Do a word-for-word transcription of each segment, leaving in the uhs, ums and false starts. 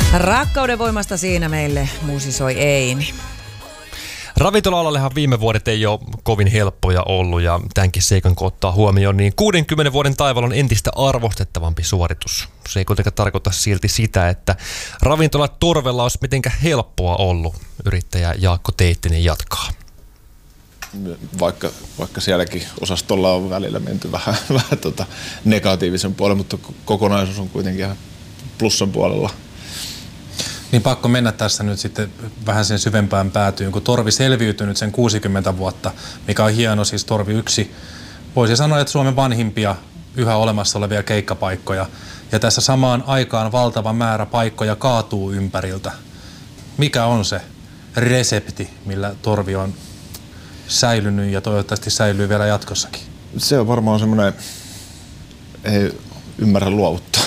Rakkauden voimasta siinä meille musisoi Eini. Ravintola-alallehan viime vuodet ei ole kovin helppoja ollut ja tämänkin seikan kun ottaa huomioon, niin kuudenkymmenen vuoden taival on entistä arvostettavampi suoritus. Se ei kuitenkaan tarkoita silti sitä, että ravintola Torvella olisi mitenkään helppoa ollut. Yrittäjä Jaakko Teittinen jatkaa. Vaikka, vaikka sielläkin osastolla on välillä menty vähän, vähän tota negatiivisen puolella, mutta kokonaisuus on kuitenkin ihan plussan puolella. Niin pakko mennä tässä nyt sitten vähän sen syvempään päätyyn, kun Torvi selviytynyt sen kuusikymmentä vuotta, mikä on hieno, siis Torvi yksi. Voisi sanoa, että Suomen vanhimpia yhä olemassa olevia keikkapaikkoja. Ja tässä samaan aikaan valtava määrä paikkoja kaatuu ympäriltä. Mikä on se resepti, millä Torvi on säilynyt ja toivottavasti säilyy vielä jatkossakin? Se on varmaan semmoinen, ei ymmärrä luovuttaa.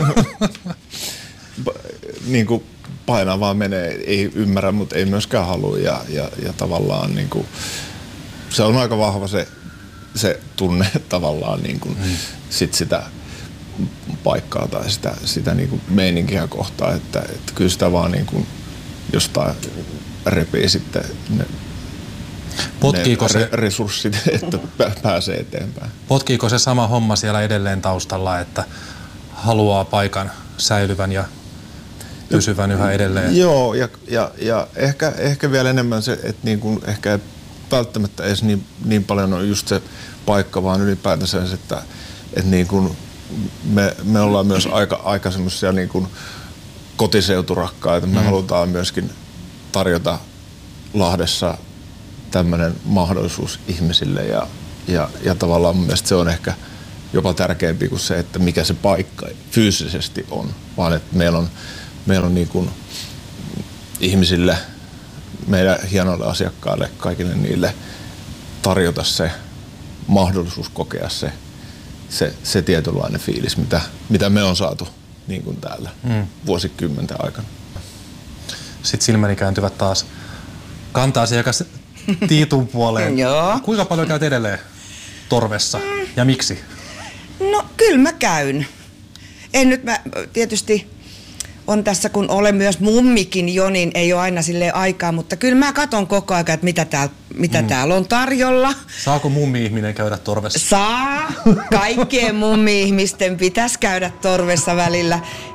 niin kuin painaa vaan menee, ei ymmärrä, mutta ei myöskään halua ja, ja, ja tavallaan niin kuin, se on aika vahva se, se tunne tavallaan niin kuin, mm. sit sitä paikkaa tai sitä, sitä niin kuin meininkiä kohtaan, että, että kyllä sitä vaan niin kuin jostain repii sitten ne, Potkiiko ne se, resurssit, että pääsee eteenpäin. Potkiiko se sama homma siellä edelleen taustalla, että haluaa paikan säilyvän ja pysyvän yhä edelleen? Joo, ja, ja, ja ehkä, ehkä vielä enemmän se, että niin kuin ehkä välttämättä edes niin, niin paljon on just se paikka, vaan ylipäätänsä se, että, että niin kuin me, me ollaan myös aika, aika semmoisia niin kuin kotiseuturakkaita. Me mm. halutaan myöskin tarjota Lahdessa tämmöinen mahdollisuus ihmisille ja, ja, ja tavallaan mun mielestä se on ehkä jopa tärkeämpi kuin se, että mikä se paikka fyysisesti on, vaan että meillä on, meillä on niin kuin ihmisille, meidän hienoille asiakkaille, kaikille niille tarjota se mahdollisuus kokea se, se, se tietynlainen fiilis, mitä, mitä me on saatu niin kuin täällä mm. vuosikymmenten aikana. Sitten silmäni kääntyvät taas kanta-asiakas Tiitun puoleen. Joo. Kuinka paljon käyt edelleen Torvessa ja miksi? No kyllä mä käyn. En nyt mä tietysti on tässä, kun olen myös mummikin jo, niin ei ole aina silleen aikaa, mutta kyllä mä katon koko ajan, että mitä täällä, mitä mm. täällä on tarjolla. Saako mummi-ihminen käydä Torvessa? Saa. Kaikkien mummi-ihmisten pitäisi käydä Torvessa välillä.